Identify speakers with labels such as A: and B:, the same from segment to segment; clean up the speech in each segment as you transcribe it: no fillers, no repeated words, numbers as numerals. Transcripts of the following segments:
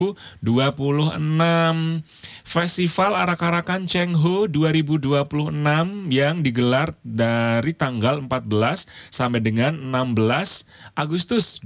A: 2026. Festival Arak-Arakan Chengho 2026 yang digelar dari tanggal 14 sampai dengan 16 Agustus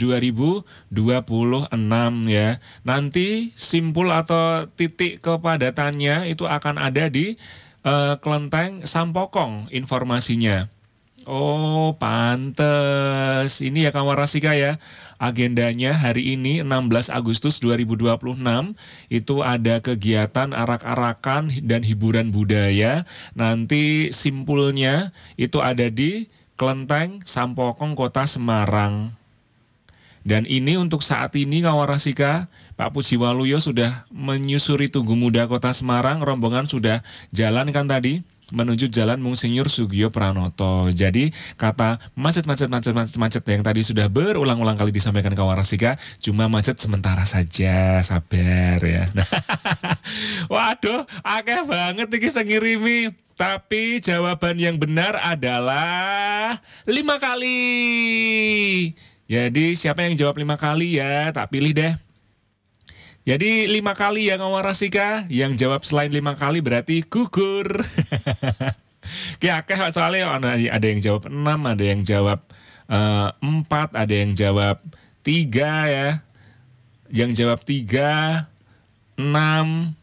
A: 2026 ya. Nanti simpul atau titik kepadatannya itu akan ada di Kelenteng Sampokong informasinya. Oh, pantes. Ini ya kawan Rasika ya. Agendanya hari ini 16 Agustus 2026 itu ada kegiatan arak-arakan dan hiburan budaya. Nanti simpulnya itu ada di Kelenteng Sampokong Kota Semarang. Dan ini untuk saat ini kawan Rasika, Pak Pujiwaluyo sudah menyusuri Tugu Muda Kota Semarang, rombongan sudah jalan kan tadi menuju Jalan Monsinyur Sugiyo Pranoto. Jadi kata macet yang tadi sudah berulang-ulang kali disampaikan kawan Rasika, cuma macet sementara saja, sabar ya. Waduh, akeh banget iki sing ngirimi. Tapi jawaban yang benar adalah 5 kali. Jadi siapa yang jawab 5 kali ya, tak pilih deh. Jadi 5 kali ya kawan Rasika, yang jawab selain 5 kali berarti gugur. Akeh soalnya ada yang jawab 6, ada yang jawab 4, ada yang jawab 3 ya. Yang jawab 3, 6,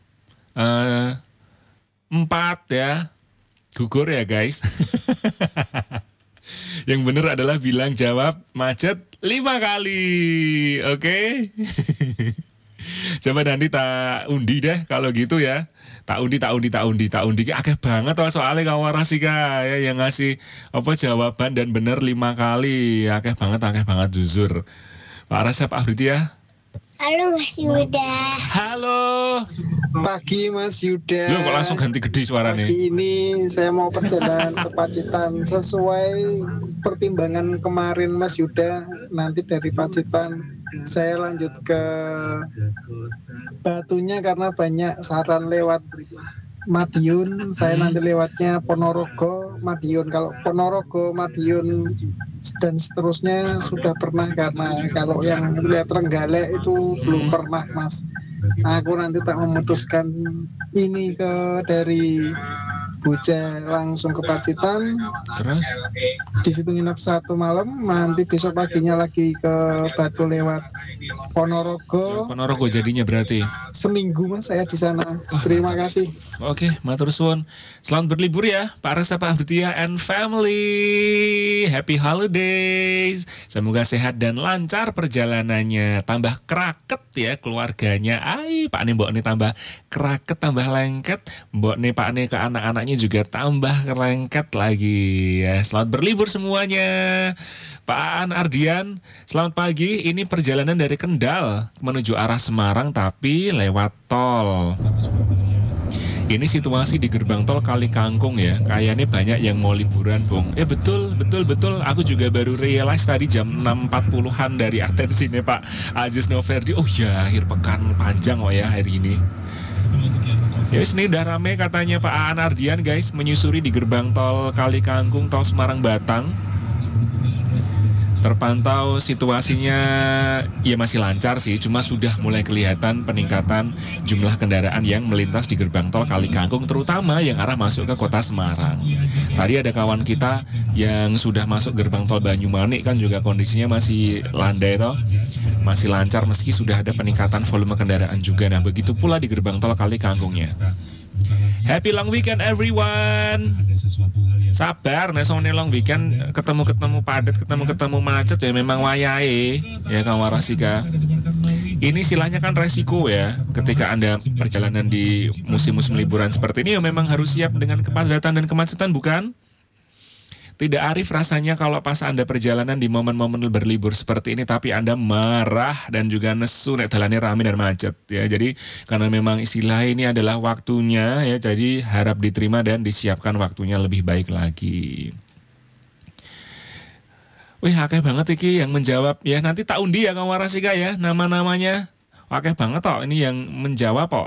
A: 4 ya. Gugur ya guys. Yang benar adalah bilang jawab macet 5 kali. Oke? Coba nanti tak undi deh kalau gitu ya. Tak undi. Akeh banget soalnya kawan Rasika ya yang ngasih jawaban dan benar 5 kali. Akeh banget jujur. Pak Rasep Afriti ya.
B: Halo Mas Yuda.
A: Halo.
C: Pagi Mas Yuda.
A: Loh kok langsung ganti gede suaranya?
C: Pagi ini saya mau perjalanan ke Pacitan sesuai pertimbangan kemarin Mas Yuda. Nanti dari Pacitan saya lanjut ke Batunya karena banyak saran lewat Madiun. Saya nanti lewatnya Ponorogo, Madiun. Kalau Ponorogo, Madiun dan seterusnya sudah pernah, karena kalau yang lihat Trenggalek itu belum pernah Mas. Aku nanti tak memutuskan ini dari Buja langsung ke Pacitan.
A: Terus
C: di situ nginep 1 malam, nanti besok paginya lagi ke Batu lewat Ponorogo.
A: Ponorogo jadinya berarti
C: Seminggu Mas saya di sana. Terima kasih.
A: Oke, matur suwun. Selamat berlibur ya Pak Resta, Pak Afritia and family. Happy holidays. Semoga sehat dan lancar perjalanannya. Tambah kraket ya keluarganya. Pak nih mbok nih tambah kraket, tambah lengket. Mbok nih Pak nih ke anak-anaknya juga tambah lengket lagi ya. Selamat berlibur semuanya. Pak Aan Ardian, selamat pagi. Ini perjalanan dari Kendal menuju arah Semarang tapi lewat tol. Ini situasi di gerbang tol Kali Kangkung ya. Kayaknya banyak yang mau liburan, Bung. Betul. Aku juga baru realize tadi jam 6.40-an dari atensi nih Pak Aziz Noverdi. Oh ya, akhir pekan panjang ya hari ini. Yes, ini udah rame katanya Pak Aan Ardian guys, menyusuri di gerbang tol Kali Kangkung, tol Semarang Batang. Terpantau situasinya ya masih lancar sih, cuma sudah mulai kelihatan peningkatan jumlah kendaraan yang melintas di gerbang tol Kali Kangkung, terutama yang arah masuk ke kota Semarang. Tadi ada kawan kita yang sudah masuk gerbang tol Banyumanik kan juga kondisinya masih landai toh, masih lancar meski sudah ada peningkatan volume kendaraan juga. Nah begitu pula di gerbang tol Kali Kangkungnya. Happy long weekend everyone. Sabar, nek sone long weekend ketemu padat, ketemu macet ya memang wayahe ya kawan Rasika. Ini istilahnya kan resiko ya. Ketika Anda perjalanan di musim-musim liburan seperti ini ya memang harus siap dengan kepadatan dan kemacetan, bukan? Tidak arif rasanya kalau pas Anda perjalanan di momen-momen berlibur seperti ini tapi Anda marah dan juga nesu nek dalane rame dan macet ya. Jadi karena memang istilah ini adalah waktunya ya, jadi harap diterima dan disiapkan waktunya lebih baik lagi. Wih, akeh banget iki yang menjawab ya. Nanti tak undi ya kawan Rasika ya nama-namanya. Akeh banget kok ini yang menjawab kok.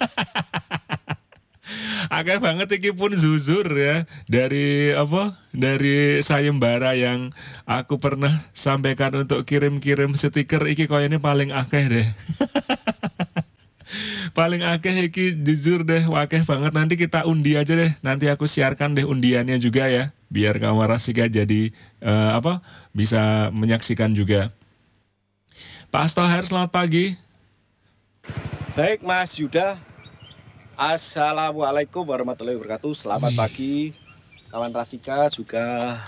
A: Akeh banget iki pun zuzur ya dari sayembara yang aku pernah sampaikan untuk kirim-kirim stiker iki koyo ini paling akeh deh. Paling akeh iki jujur deh, wakeh banget. Nanti kita undi aja deh. Nanti aku siarkan deh undiannya juga ya, biar Kawarasika jadi bisa menyaksikan juga. Pak Astoher, selamat pagi.
D: Baik Mas Yuda, Assalamualaikum warahmatullahi wabarakatuh. Selamat pagi kawan Rasika juga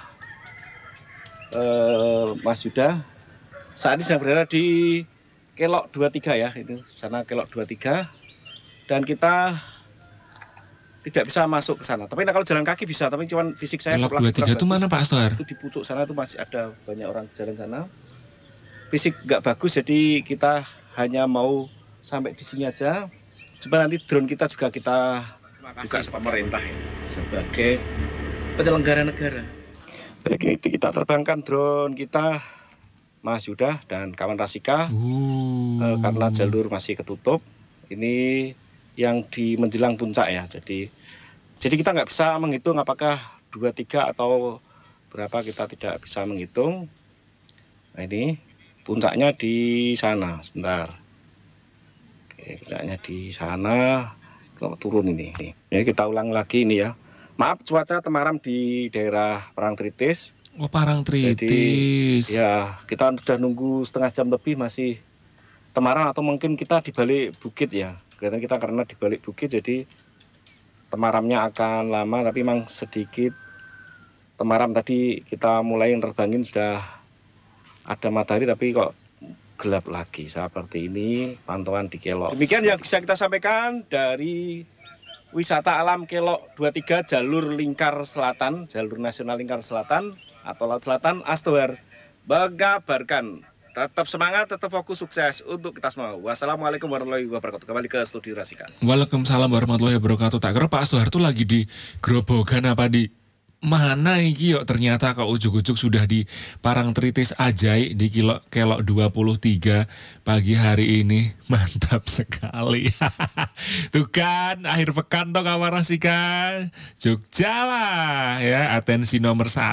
D: Mas Yuda. Saat ini sedang berada di Kelok 23 ya, itu sana Kelok 23. Dan kita tidak bisa masuk ke sana. Tapi kalau jalan kaki bisa, tapi cuman fisik saya
A: Kelok 23 itu mana Pak Astoher?
D: Itu di pucuk sana itu masih ada banyak orang jalan sana. Fisik nggak bagus, jadi kita hanya mau sampai di sini aja. Coba nanti drone kita juga kita buka pemerintah ya, sebagai penyelenggara negara. Baik, ini kita terbangkan drone kita, Mas Yuda dan kawan Rasika, karena jalur masih ketutup. Ini yang di menjelang puncak ya. Jadi kita nggak bisa menghitung apakah 23 atau berapa, kita tidak bisa menghitung. Nah ini puncaknya di sana, sebentar. Puncaknya di sana, turun ini. Ya, kita ulang lagi ini ya. Maaf cuaca temaram di daerah Parangtritis.
A: Oh, Parangtritis.
D: Jadi, ya kita sudah nunggu setengah jam lebih masih temaram, atau mungkin kita di balik bukit ya. Kelihatan kita karena di balik bukit jadi temaramnya akan lama, tapi memang sedikit temaram. Tadi kita mulai nerbangin sudah ada matahari, tapi kok gelap lagi seperti ini pantauan di Kelok. Demikian yang bisa kita sampaikan dari wisata alam Kelok 23 jalur lingkar selatan, jalur nasional lingkar selatan atau laut selatan. Astoher mengabarkan tetap semangat, tetap fokus, sukses untuk kita semua. Wassalamualaikum warahmatullahi wabarakatuh. Kembali ke studio Rasika.
A: Waalaikumsalam warahmatullahi wabarakatuh. Tak kira Pak Astoher tuh lagi di Grobogan apa di mana iki yuk, ternyata kok ujuk-ujuk sudah di Parangtritis Ajai di Kelok 23 pagi hari ini. Mantap sekali. Tuh kan akhir pekan toh Kawarasika, Jogja lah ya, atensi nomor 1.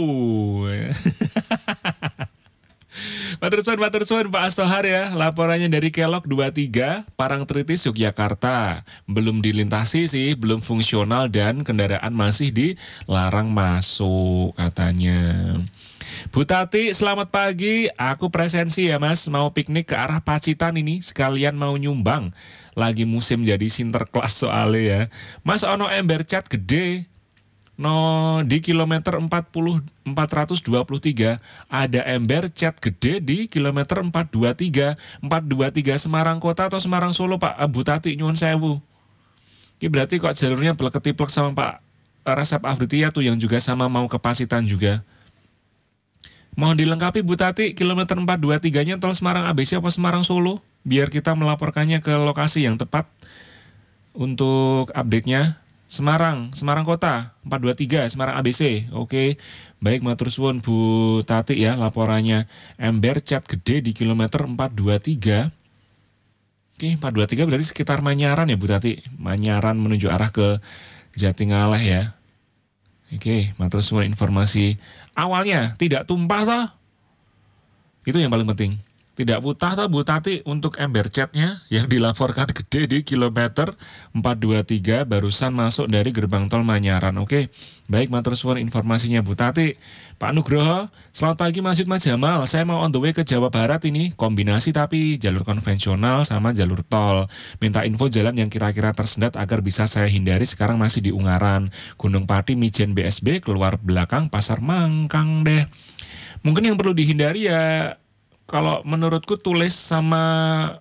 A: Matur suwun Pak Astoher ya, laporannya dari Kelok 23, Parangtritis Yogyakarta. Belum dilintasi sih, belum fungsional dan kendaraan masih dilarang masuk katanya. Bu Tati, selamat pagi. Aku presensi ya Mas, mau piknik ke arah Pacitan ini, sekalian mau nyumbang. Lagi musim jadi sinterklas soalnya ya. Mas ono ember cat gede. No, di kilometer 423 ada ember cat gede di kilometer 423 Semarang Kota atau Semarang Solo Pak Bu Tati, nyuwun sewu. Ini berarti kok jalurnya belek-ketiplek sama Pak Resep Afritia tuh yang juga sama mau ke Pacitan juga. Mohon dilengkapi Bu Tati, kilometer 423-nya tol Semarang ABC apa Semarang Solo, biar kita melaporkannya ke lokasi yang tepat untuk update-nya. Semarang Kota 423 Semarang ABC. Oke. Baik, matur suwun Bu Tati ya, laporannya ember cat gede di kilometer 423. Oke, 423 berarti sekitar Manyaran ya Bu Tati. Manyaran menuju arah ke Jatingaleh ya. Oke, matur suwun informasi awalnya, tidak tumpah toh. Itu yang paling penting. Tidak putah toh Bu Tati untuk ember catnya yang dilaporkan gede di kilometer 423 barusan masuk dari gerbang tol Manyaran. Oke, baik, matur suwun informasinya Bu Tati. Pak Nugroho, selamat pagi Mas Jamal. Saya mau on the way ke Jawa Barat ini, kombinasi tapi jalur konvensional sama jalur tol. Minta info jalan yang kira-kira tersendat agar bisa saya hindari. Sekarang masih di Ungaran, Gunung Pati, Mijen BSB, keluar belakang Pasar Mangkang deh. Mungkin yang perlu dihindari ya, kalau menurutku tulis sama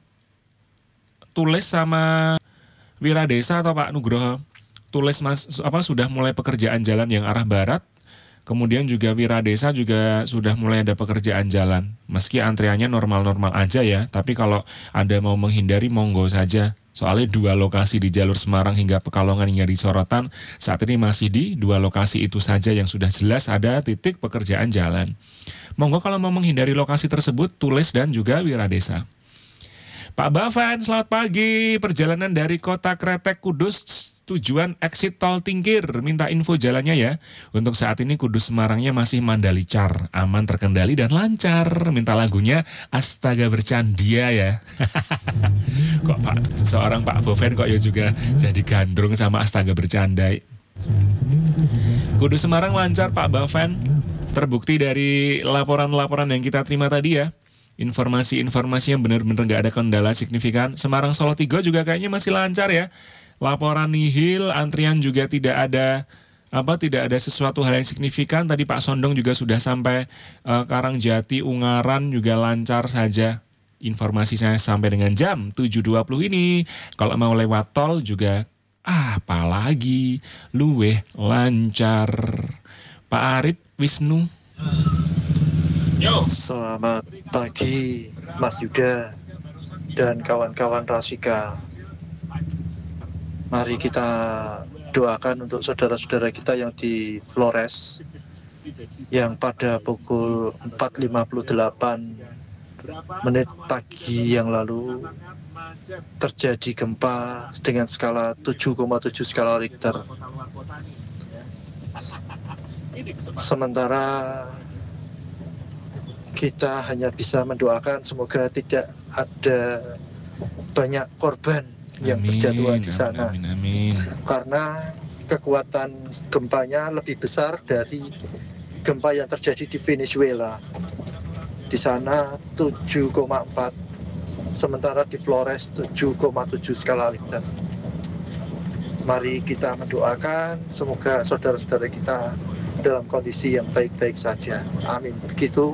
A: Wiradesa atau Pak Nugroho. Tulis sudah mulai pekerjaan jalan yang arah barat. Kemudian juga Wiradesa juga sudah mulai ada pekerjaan jalan. Meski antriannya normal-normal aja ya, tapi kalau Anda mau menghindari monggo saja. Soalnya 2 lokasi di jalur Semarang hingga Pekalongan hingga di Sorotan saat ini masih di 2 lokasi itu saja yang sudah jelas ada titik pekerjaan jalan. Monggo kalau mau menghindari lokasi tersebut tulis dan juga Wiradesa. Pak Bavan, selamat pagi. Perjalanan dari Kota Kretek Kudus tujuan exit tol Tingkir. Minta info jalannya ya. Untuk saat ini Kudus Semarangnya masih Mandalicar, aman, terkendali dan lancar. Minta lagunya Astaga Bercandia ya. Kok seorang Pak Boven kok ya juga jadi gandrung sama Astaga Bercanda. Kudus Semarang lancar Pak Bavan. Terbukti dari laporan-laporan yang kita terima tadi ya. Informasi-informasi yang benar-benar nggak ada kendala signifikan. Semarang Solo 3 juga kayaknya masih lancar ya. Laporan nihil, antrian juga tidak ada sesuatu hal yang signifikan. Tadi Pak Sondong juga sudah sampai Karangjati, Ungaran juga lancar saja. Informasi saya sampai dengan jam 7.20 ini. Kalau mau lewat tol juga apalagi luweh lancar. Pak Arif Wisnu.
E: Yo. Selamat pagi Mas Yuda dan kawan-kawan Rasika. Mari kita doakan untuk saudara-saudara kita yang di Flores yang pada pukul 4.58 menit pagi yang lalu terjadi gempa dengan skala 7,7 skala Richter. Sementara kita hanya bisa mendoakan semoga tidak ada banyak korban yang berjatuhan di sana.
A: Amin.
E: Karena kekuatan gempanya lebih besar dari gempa yang terjadi di Venezuela. Di sana 7,4, sementara di Flores 7,7 skala Richter. Mari kita mendoakan semoga saudara-saudara kita dalam kondisi yang baik-baik saja. Amin. Begitu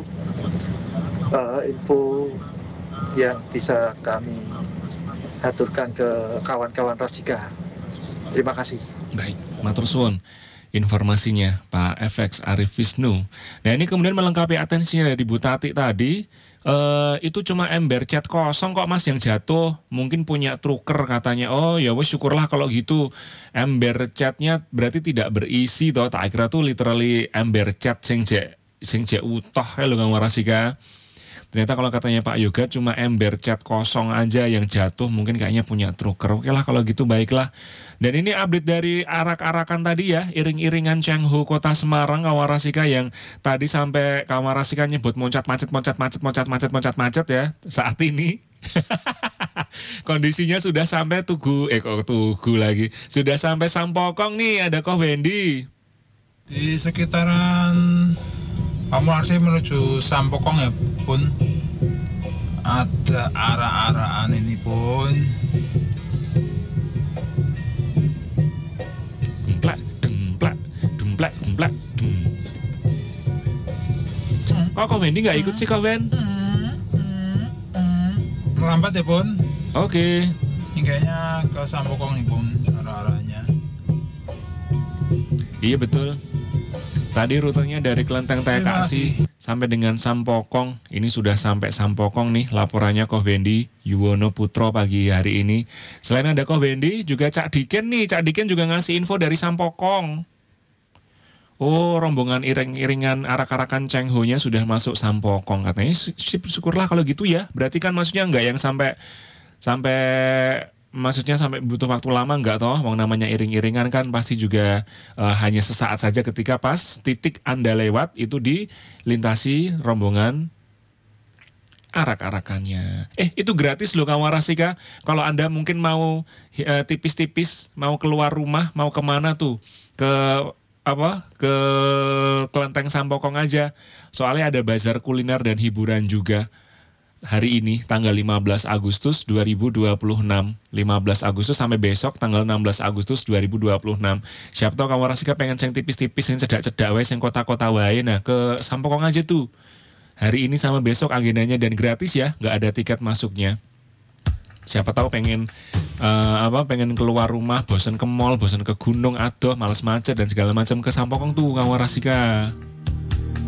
E: info yang bisa kami aturkan ke kawan-kawan Rasika. Terima kasih.
A: Baik, matur suwun informasinya Pak FX Arif Wisnu. Nah ini kemudian melengkapi atensinya dari Bu Tati tadi. Itu cuma ember cat kosong kok Mas yang jatuh. Mungkin punya truker katanya. Oh ya wes syukurlah kalau gitu. Ember catnya berarti tidak berisi toh. Tak kira tuh literally ember cat sing jek utoh ya lho Kang Warasika. Ternyata kalau katanya Pak Yoga cuma ember cat kosong aja yang jatuh, mungkin kayaknya punya trucker. Oke lah kalau gitu baiklah. Dan ini update dari arak-arakan tadi ya, iring-iringan Chenghu Kota Semarang Kawarasika yang tadi sampai Kawarasika nyebut moncat macet ya saat ini. Kondisinya sudah sampai Tugu lagi. Sudah sampai Sampokong nih, ada Koh Wendy.
F: Di sekitaran Pamularsih menuju Sampokong ya pun ada arah-arahan ini pun.
A: Demplak. Kok Wendy nggak ikut sih Wen?
F: Melambat ya pun.
A: Oke.
F: Kayaknya ke Sampokong nih pun arah-arahnya.
A: Iya betul. Tadi rutenya dari Kelenteng TKC sampai dengan Sampokong. Ini sudah sampai Sampokong nih laporannya Koh Wendy Yuwono Putro pagi hari ini. Selain ada Koh Wendy juga Cak Diken nih. Cak Diken juga ngasih info dari Sampokong. Oh, rombongan iring-iringan arak-arakan Chenghu-nya sudah masuk Sampokong. Katanya syukurlah kalau gitu ya. Berarti kan maksudnya enggak yang sampai butuh waktu lama enggak toh. Wong namanya iring-iringan kan pasti juga hanya sesaat saja ketika pas titik Anda lewat itu dilintasi rombongan arak-arakannya. Itu gratis loh Kang Warasika. Kalau Anda mungkin mau tipis-tipis mau keluar rumah, mau kemana tuh? Ke Kelenteng Sampokong aja. Soalnya ada bazar kuliner dan hiburan juga. Hari ini tanggal 15 Agustus 2026. 15 Agustus sampai besok tanggal 16 Agustus 2026. Siapa tahu Kang Warasika pengen sing tipis-tipis, sing cedak-cedak wae, sing kota-kota wae. Nah, ke Sampokong aja tuh. Hari ini sama besok agendanya dan gratis ya, nggak ada tiket masuknya. Siapa tahu pengen keluar rumah, bosan ke mall, bosan ke gunung, adoh, males macet dan segala macam, ke Sampokong tuh Kang Warasika.